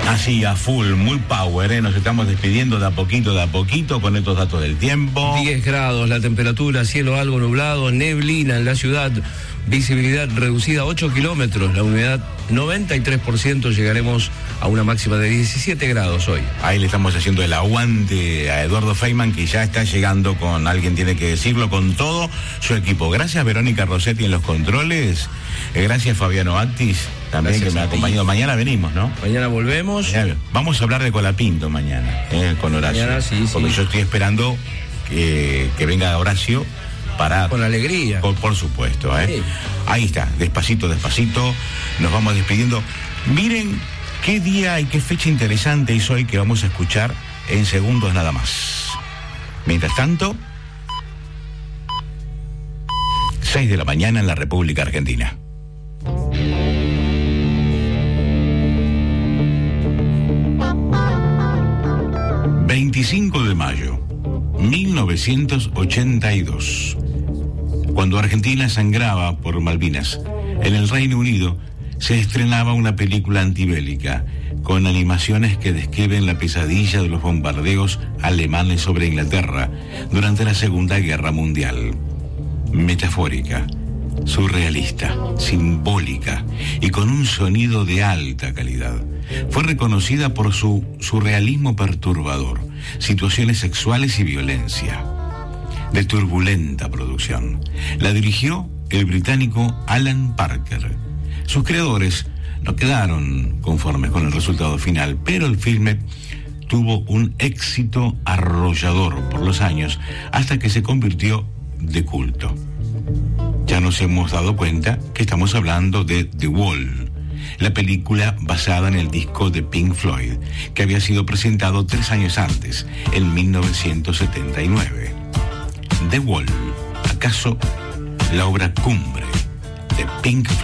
Así, a full, muy power, ¿eh? Nos estamos despidiendo de a poquito, con estos datos del tiempo. 10 grados la temperatura, cielo algo nublado, neblina en la ciudad, visibilidad reducida a 8 kilómetros, la humedad 93%, llegaremos a una máxima de 17 grados hoy. Ahí le estamos haciendo el aguante a Eduardo Feynman, que ya está llegando con, alguien tiene que decirlo, con todo su equipo. Gracias Verónica Rossetti en los controles, gracias Fabiano Actis, también gracias que me ha acompañado. Mañana venimos, ¿no? Mañana volvemos. Vamos a hablar de Colapinto mañana, con Horacio. Mañana, sí, porque yo estoy esperando que venga Horacio para... Con alegría. Por supuesto, ¿eh? Sí. Ahí está, despacito, nos vamos despidiendo. Miren qué día y qué fecha interesante es hoy que vamos a escuchar en segundos nada más. Mientras tanto, 6 de la mañana en la República Argentina. ...25 de mayo... 1982... cuando Argentina sangraba por Malvinas, en el Reino Unido se estrenaba una película antibélica con animaciones que describen la pesadilla de los bombardeos alemanes sobre Inglaterra durante la Segunda Guerra Mundial. Metafórica, surrealista, simbólica y con un sonido de alta calidad. Fue reconocida por su surrealismo perturbador, situaciones sexuales y violencia. De turbulenta producción. La dirigió el británico Alan Parker. Sus creadores no quedaron conformes con el resultado final, pero el filme tuvo un éxito arrollador por los años hasta que se convirtió de culto. Ya nos hemos dado cuenta que estamos hablando de The Wall, la película basada en el disco de Pink Floyd, que había sido presentado 3 años antes, en 1979. The Wall, ¿acaso la obra cumbre de Pink Floyd?